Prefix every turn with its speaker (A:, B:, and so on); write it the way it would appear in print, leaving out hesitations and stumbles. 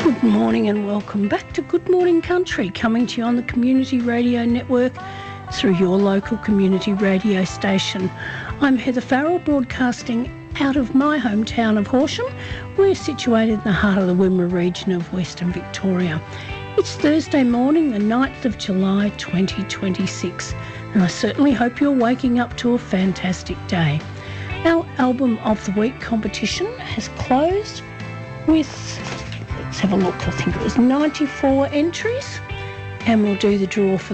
A: Good morning and welcome back to Good Morning Country, coming to you on the Community Radio Network through your local community radio station. I'm Heather Farrell, broadcasting out of my hometown of Horsham. We're situated in the heart of the Wimmera region of Western Victoria. It's Thursday morning, the 9th of July 2026, and I certainly hope you're waking up to a fantastic day. Our Album of the Week competition has closed with, let's have a look, I think it was 94 entries, and we'll do the draw for